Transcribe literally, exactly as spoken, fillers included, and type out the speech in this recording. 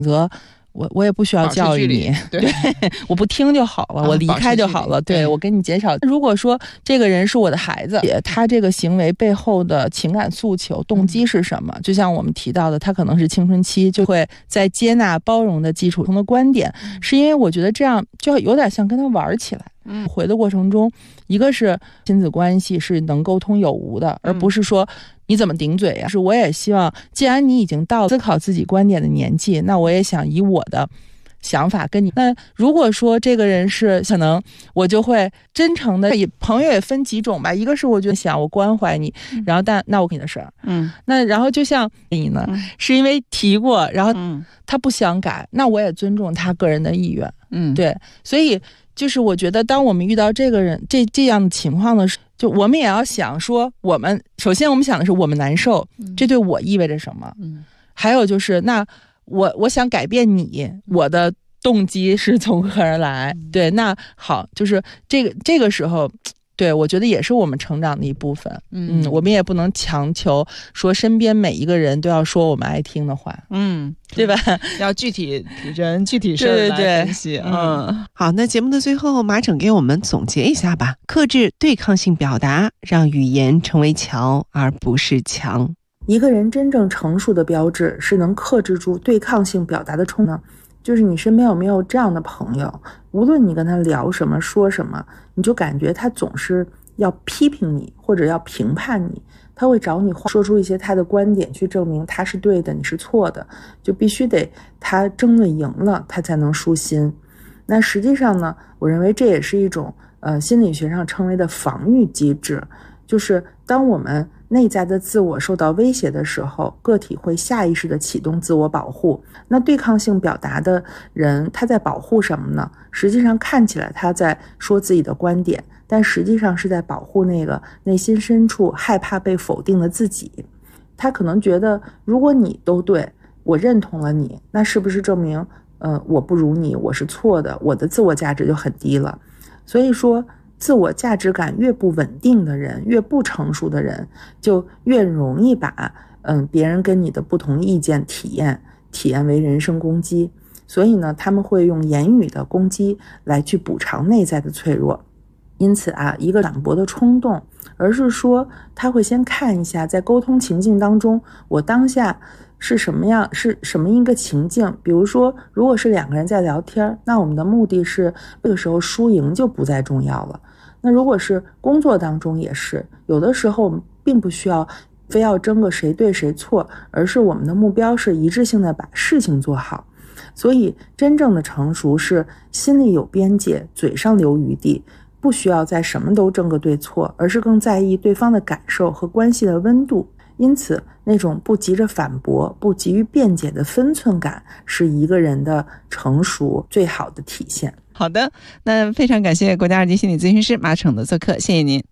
择我我也不需要教育你， 对， 对我不听就好了，啊、我离开就好了。对，我跟你减少。如果说这个人是我的孩子，他这个行为背后的情感诉求、动机是什么？嗯、就像我们提到的，他可能是青春期，就会在接纳、包容的基础上的观点，嗯、是因为我觉得这样就有点像跟他玩起来。嗯，回的过程中，一个是亲子关系是能沟通有无的，而不是说你怎么顶嘴呀、啊。是我也希望，既然你已经到思考自己观点的年纪，那我也想以我的想法跟你。那如果说这个人是可能，我就会真诚的。朋友也分几种吧，一个是我就想我关怀你，然后但那我跟你的事儿，嗯，那然后就像你呢，嗯、是因为提过，然后他不想改，那我也尊重他个人的意愿，嗯，对，所以。就是我觉得当我们遇到这个人这这样的情况的时候，就我们也要想说，我们首先我们想的是我们难受，这对我意味着什么，嗯，还有就是那我我想改变你，我的动机是从何而来，嗯、对，那好，就是这个这个时候。对，我觉得也是我们成长的一部分。嗯，我们也不能强求说身边每一个人都要说我们爱听的话。嗯，对吧？ 要具体人具体事儿来分析。 嗯，好，那节目的最后，马骋给我们总结一下吧。克制对抗性表达，让语言成为桥而不是墙。 一个人真正成熟的标志是能克制住对抗性表达的冲动。就是你身边有没有这样的朋友，无论你跟他聊什么说什么，你就感觉他总是要批评你或者要评判你，他会找你说出一些他的观点去证明他是对的你是错的，就必须得他争了赢了他才能舒心。那实际上呢，我认为这也是一种呃心理学上称为的防御机制，就是当我们内在的自我受到威胁的时候，个体会下意识地启动自我保护。那对抗性表达的人，他在保护什么呢？实际上看起来他在说自己的观点，但实际上是在保护那个内心深处害怕被否定的自己。他可能觉得，如果你都对，我认同了你，那是不是证明，呃，我不如你，我是错的，我的自我价值就很低了。所以说，自我价值感越不稳定的人，越不成熟的人，就越容易把嗯别人跟你的不同意见体验体验为人身攻击。所以呢，他们会用言语的攻击来去补偿内在的脆弱。因此啊，一个反驳的冲动，而是说他会先看一下在沟通情境当中，我当下是什么样，是什么一个情境。比如说，如果是两个人在聊天，那我们的目的是这个时候输赢就不再重要了。那如果是工作当中也是，有的时候我们并不需要非要争个谁对谁错，而是我们的目标是一致性的把事情做好。所以真正的成熟是心里有边界，嘴上留余地，不需要在什么都争个对错，而是更在意对方的感受和关系的温度。因此那种不急着反驳，不急于辩解的分寸感，是一个人的成熟最好的体现。 好的，那非常感谢国家二级心理咨询师马骋的做客，谢谢您。